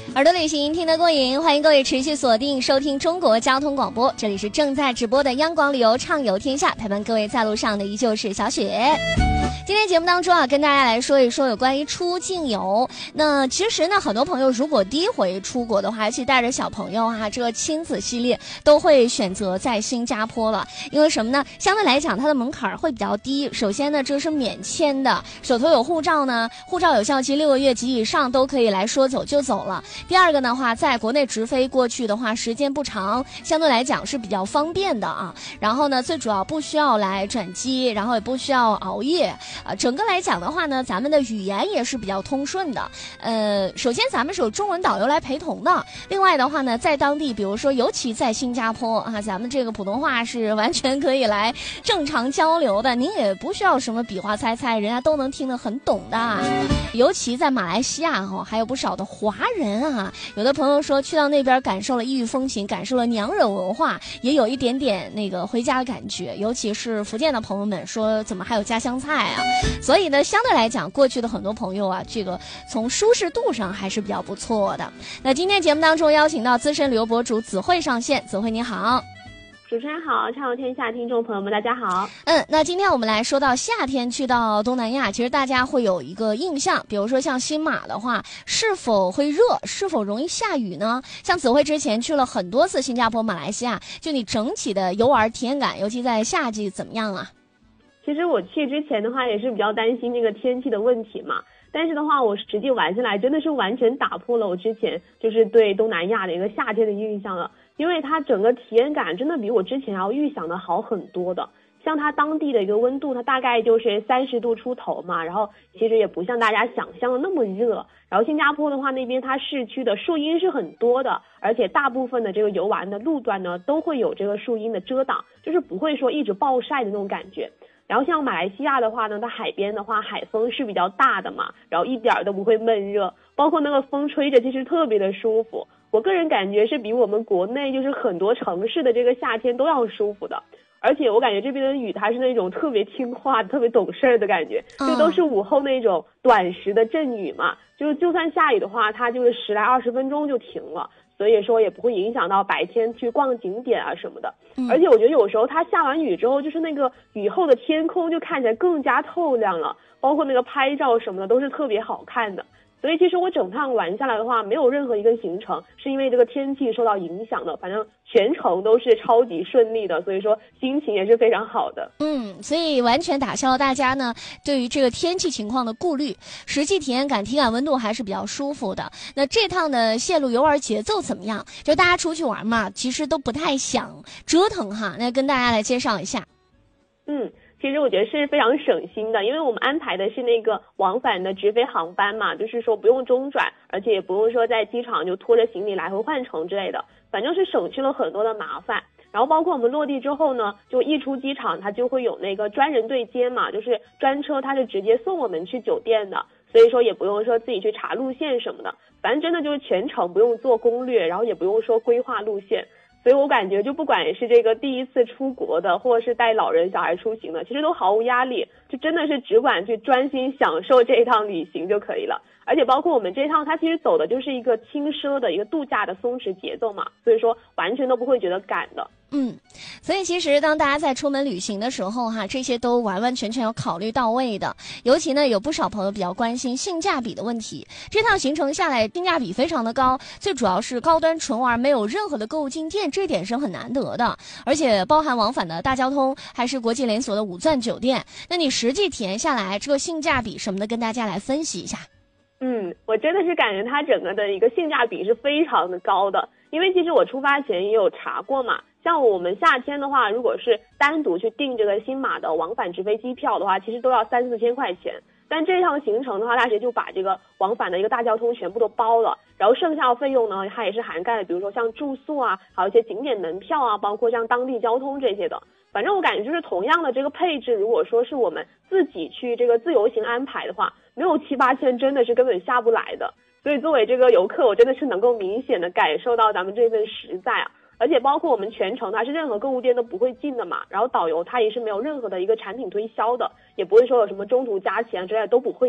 耳朵旅行听得过瘾，欢迎各位持续锁定收听中国交通广播，这里是正在直播的央广旅游畅游天下，陪伴各位在路上的依旧是小雪。今天节目当中啊，跟大家来说一说有关于出境游。那其实呢，很多朋友如果第一回出国的话，尤其带着小朋友啊，这个亲子系列都会选择在新加坡了。因为什么呢？相对来讲，它的门槛会比较低。首先呢，这是免签的，手头有护照呢，护照有效期6个月及以上都可以来说走就走了。第二个的话，在国内直飞过去的话，时间不长，相对来讲是比较方便的啊。然后呢，最主要不需要来转机，然后也不需要熬夜。整个来讲的话呢，咱们的语言也是比较通顺的。首先咱们是有中文导游来陪同的。另外的话呢，在当地，比如说尤其在新加坡啊，咱们这个普通话是完全可以来正常交流的，您也不需要什么比划猜猜，人家都能听得很懂的。尤其在马来西亚还有不少的华人啊，有的朋友说去到那边感受了异域风情，感受了娘惹文化，也有一点点那个回家的感觉。尤其是福建的朋友们说，怎么还有家乡菜啊？所以呢，相对来讲，过去的很多朋友啊，这个从舒适度上还是比较不错的。那今天节目当中邀请到资深旅游博主子慧上线，子慧你好。 主持人好，畅游天下听众朋友们大家好。 那今天我们来说到夏天去到东南亚，其实大家会有一个印象，比如说像新马的话，是否会热，是否容易下雨呢？像子慧之前去了很多次新加坡、马来西亚，就你整体的游玩体验感，尤其在夏季怎么样啊？ 其实我去之前的话也是比较担心这个天气的问题嘛，但是的话我实际玩下来真的是完全打破了我之前就是对东南亚的一个夏天的印象了，因为它整个体验感真的比我之前要预想的好很多的。像它当地的一个温度，它大概就是30度出头嘛，然后其实也不像大家想象的那么热。然后新加坡的话，那边它市区的树荫是很多的，而且大部分的这个游玩的路段呢都会有这个树荫的遮挡，就是不会说一直暴晒的那种感觉。然后像马来西亚的话呢，它海边的话海风是比较大的嘛，然后一点都不会闷热，包括那个风吹着其实特别的舒服。我个人感觉是比我们国内就是很多城市的这个夏天都要舒服的。而且我感觉这边的雨它是那种特别听话特别懂事的感觉，就都是午后那种短时的阵雨嘛，就算下雨的话它就是10来20分钟就停了，所以说也不会影响到白天去逛景点啊什么的。而且我觉得有时候它下完雨之后，就是那个雨后的天空就看起来更加透亮了，包括那个拍照什么的都是特别好看的。所以其实我整趟玩下来的话，没有任何一个行程是因为这个天气受到影响的，反正全程都是超级顺利的，所以说心情也是非常好的。 所以完全打消了大家呢对于这个天气情况的顾虑，实际体验感、体感温度还是比较舒服的。那这趟的线路游玩节奏怎么样？就大家出去玩嘛，其实都不太想折腾哈。那跟大家来介绍一下。 其实我觉得是非常省心的，因为我们安排的是那个往返的直飞航班嘛，就是说不用中转，而且也不用说在机场就拖着行李来回换乘之类的，反正是省去了很多的麻烦。然后包括我们落地之后呢，就一出机场它就会有那个专人对接嘛，就是专车它是直接送我们去酒店的，所以说也不用说自己去查路线什么的，反正真的就是全程不用做攻略，然后也不用说规划路线。所以我感觉就不管是这个第一次出国的，或者是带老人小孩出行的，其实都毫无压力，就真的是只管去专心享受这一趟旅行就可以了。而且包括我们这趟它其实走的就是一个轻奢的一个度假的松弛节奏嘛，所以说完全都不会觉得赶的。 所以其实当大家在出门旅行的时候哈，这些都完完全全要考虑到位的。尤其呢，有不少朋友比较关心性价比的问题。这趟行程下来，性价比非常的高，最主要是高端纯玩，没有任何的购物进店，这点是很难得的。而且包含往返的大交通，还是国际连锁的5钻酒店。那你实际体验下来，这个性价比什么的，跟大家来分析一下。 我真的是感觉它整个的一个性价比是非常的高的，因为其实我出发前也有查过嘛，像我们夏天的话，如果是单独去订这个新马的往返直飞机票的话，其实都要3、4千块钱。但这趟行程的话，它直接就把这个往返的一个大交通全部都包了，然后剩下的费用呢，它也是涵盖了，比如说像住宿啊，还有一些景点门票啊，包括像当地交通这些的。反正我感觉就是同样的这个配置，如果说是我们自己去这个自由行安排的话，没有7、8千真的是根本下不来的。所以作为这个游客，我真的是能够明显的感受到咱们这份实在啊。而且包括我们全程它是任何购物店都不会进的嘛，然后导游他也是没有任何的一个产品推销的，也不会说有什么中途加钱之类的都不会有，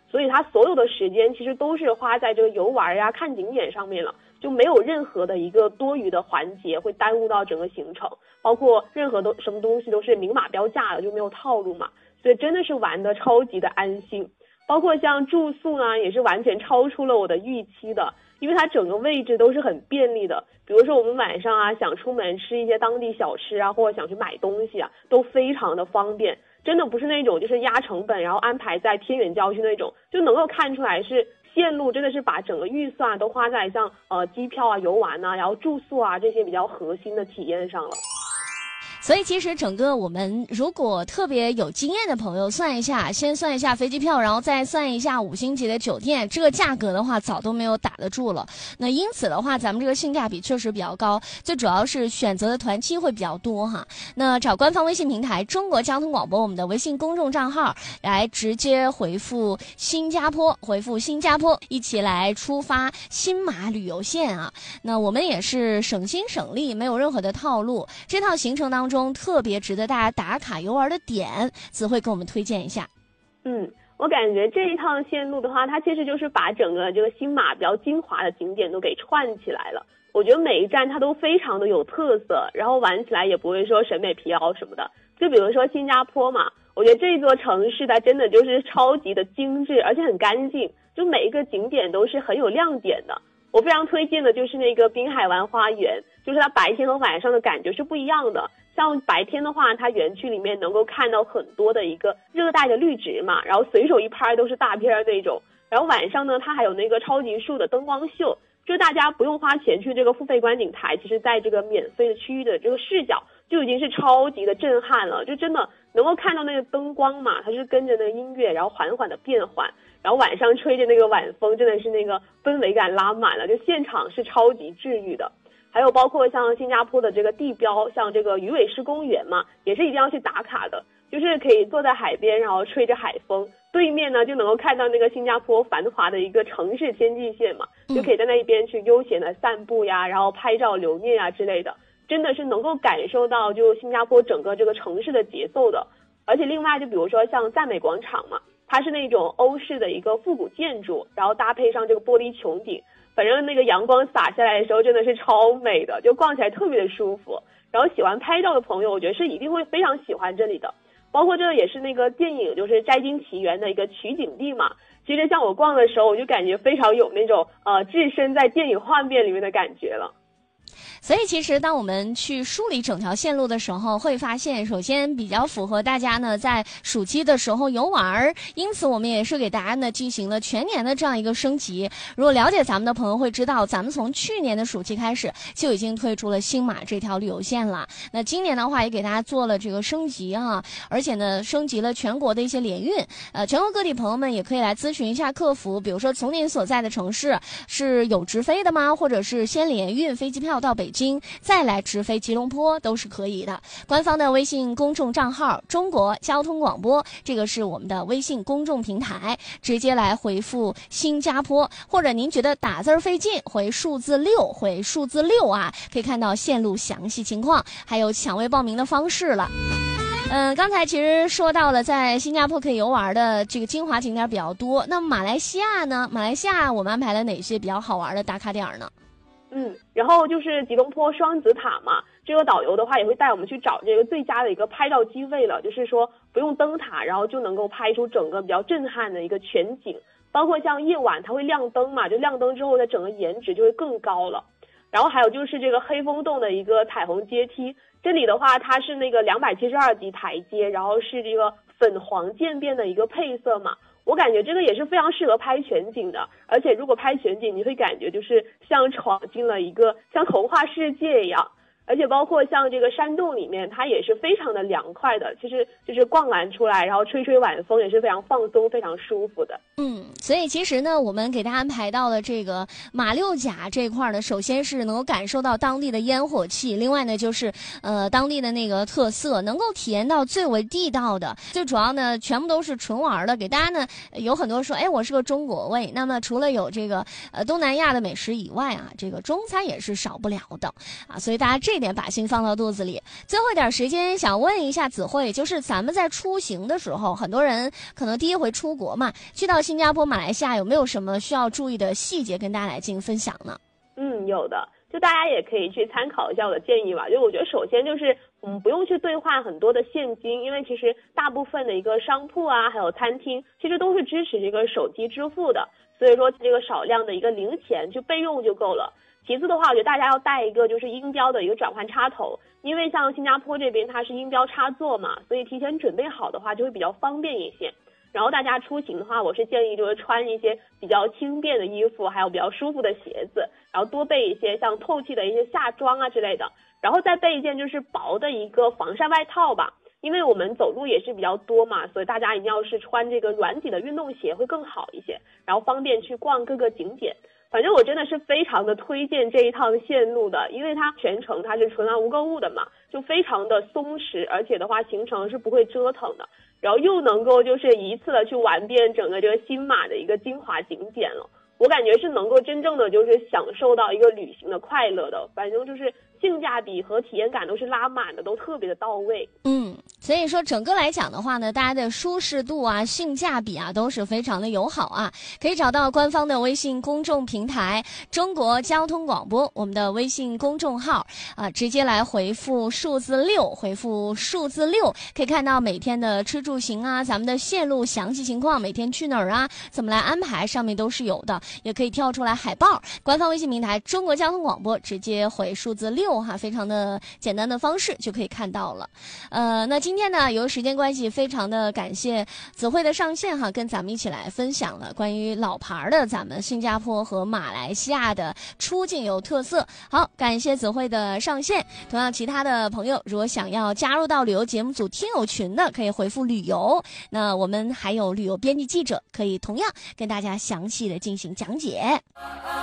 所以他所有的时间其实都是花在这个游玩呀、看景点上面了，就没有任何的一个多余的环节会耽误到整个行程，包括任何什么东西都是明码标价的，就没有套路嘛，所以真的是玩的超级的安心。包括像住宿呢，也是完全超出了我的预期的，因为它整个位置都是很便利的。比如说我们晚上啊，想出门吃一些当地小吃啊，或者想去买东西啊，都非常的方便。真的不是那种就是压成本，然后安排在偏远郊区那种，就能够看出来是线路真的是把整个预算都花在像机票啊、游玩啊，然后住宿啊这些比较核心的体验上了。 所以其实整个我们如果特别有经验的朋友算一下，先算一下飞机票，然后再算一下5星级的酒店，这个价格的话早都没有打得住了。那因此的话，咱们这个性价比确实比较高，最主要是选择的团期会比较多哈。那找官方微信平台中国交通广播我们的微信公众账号来直接回复新加坡，一起来出发新马旅游线啊。那我们也是省心省力，没有任何的套路。这套行程当中特别值得大家打卡游玩的点，子慧给我们推荐一下。 我感觉这一趟线路的话，它其实就是把整个这个新马比较精华的景点都给串起来了。我觉得每一站它都非常的有特色，然后玩起来也不会说审美疲劳什么的。就比如说新加坡嘛，我觉得这座城市它真的就是超级的精致，而且很干净，就每一个景点都是很有亮点的。我非常推荐的就是那个滨海湾花园，就是它白天和晚上的感觉是不一样的。像白天的话，它园区里面能够看到很多的一个热带的绿植嘛，然后随手一拍都是大片那种。然后晚上呢，它还有那个超级树的灯光秀，就大家不用花钱去这个付费观景台，其实在这个免费的区域的这个视角就已经是超级的震撼了，就真的能够看到那个灯光嘛，它是跟着那个音乐，然后缓缓的变换，然后晚上吹着那个晚风，真的是那个氛围感拉满了，就现场是超级治愈的。还有包括像新加坡的这个地标，像这个鱼尾狮公园嘛，也是一定要去打卡的，就是可以坐在海边，然后吹着海风，对面呢就能够看到那个新加坡繁华的一个城市天际线嘛，就可以在那一边去悠闲的散步呀，然后拍照留念啊之类的，真的是能够感受到就新加坡整个这个城市的节奏的。而且另外就比如说像赞美广场嘛，它是那种欧式的一个复古建筑，然后搭配上这个玻璃穹顶，反正那个阳光洒下来的时候真的是超美的，就逛起来特别的舒服。然后喜欢拍照的朋友，我觉得是一定会非常喜欢这里的。包括这也是那个电影就是《摘金奇缘》的一个取景地嘛。其实像我逛的时候，我就感觉非常有那种置身在电影画面里面的感觉了。 所以其实当我们去梳理整条线路的时候，会发现首先比较符合大家呢在暑期的时候游玩，因此我们也是给大家呢进行了全年的这样一个升级。如果了解咱们的朋友会知道，咱们从去年的暑期开始就已经推出了新马这条旅游线了。那今年的话也给大家做了这个升级啊，而且呢升级了全国的一些联运。全国各地朋友们也可以来咨询一下客服，比如说从您所在的城市是有直飞的吗？或者是先联运飞机票到北京，再来直飞吉隆坡都是可以的。官方的微信公众账号中国交通广播，这个是我们的微信公众平台，直接来回复新加坡，或者您觉得打字费劲，回数字6啊，可以看到线路详细情况，还有抢位报名的方式了。刚才其实说到了在新加坡可以游玩的这个精华景点比较多，那马来西亚呢？马来西亚我们安排了哪些比较好玩的打卡点呢？ 然后就是吉隆坡双子塔嘛，这个导游的话也会带我们去找这个最佳的一个拍照机位了，就是说不用登塔，然后就能够拍出整个比较震撼的一个全景。包括像夜晚它会亮灯嘛，就亮灯之后它整个颜值就会更高了。然后还有就是这个黑风洞的一个彩虹阶梯，这里的话它是那个272级台阶，然后是这个粉黄渐变的一个配色嘛，我感觉这个也是非常适合拍全景的。而且如果拍全景，你会感觉就是像闯进了一个像童话世界一样。而且包括像这个山洞里面，它也是非常的凉快的，其实就是逛完出来，然后吹吹晚风，也是非常放松、非常舒服的。 所以其实呢，我们给大家安排到了这个马六甲这一块呢，首先是能够感受到当地的烟火气，另外呢就是当地的那个特色，能够体验到最为地道的。最主要呢，全部都是纯玩的，给大家呢有很多说，哎，我是个中国胃。那么除了有这个东南亚的美食以外啊，这个中餐也是少不了的啊，所以大家这点把心放到肚子里。最后一点时间，想问一下子慧，就是咱们在出行的时候，很多人可能第一回出国嘛，去到新加坡、马来西亚，有没有什么需要注意的细节跟大家来进行分享呢？ 有的，就大家也可以去参考一下我的建议吧。就我觉得首先就是不用去兑换很多的现金，因为其实大部分的一个商铺啊，还有餐厅，其实都是支持这个手机支付的，所以说这个少量的一个零钱去备用就够了。其次的话，我觉得大家要带一个就是音标的一个转换插头，因为像新加坡这边它是音标插座嘛，所以提前准备好的话就会比较方便一些。然后大家出行的话，我是建议就是穿一些比较轻便的衣服，还有比较舒服的鞋子，然后多备一些像透气的一些夏装啊之类的，然后再备一件就是薄的一个防晒外套吧，因为我们走路也是比较多嘛，所以大家一定要是穿这个软底的运动鞋会更好一些，然后方便去逛各个景点。反正我真的是非常的推荐这一趟线路的，因为它全程它是纯玩无购物的嘛，就非常的松弛，而且的话行程是不会折腾的，然后又能够就是一次的去玩遍整个这个新马的一个精华景点了。我感觉是能够真正的就是享受到一个旅行的快乐的，反正就是性价比和体验感都是拉满的，都特别的到位。 所以说整个来讲的话呢，大家的舒适度啊、性价比啊都是非常的友好啊。可以找到官方的微信公众平台中国交通广播，我们的微信公众号直接来回复数字6，回复数字6，可以看到每天的吃住行啊，咱们的线路详细情况，每天去哪儿啊，怎么来安排，上面都是有的。也可以跳出来海报，官方微信平台中国交通广播，直接回数字6哈，非常的简单的方式就可以看到了。那今天呢，由于时间关系，非常的感谢子慧的上线哈，跟咱们一起来分享了关于老牌的咱们新加坡和马来西亚的出境游特色。好，感谢子慧的上线。同样，其他的朋友如果想要加入到旅游节目组听友群的，可以回复旅游。那我们还有旅游编辑记者，可以同样跟大家详细的进行讲解。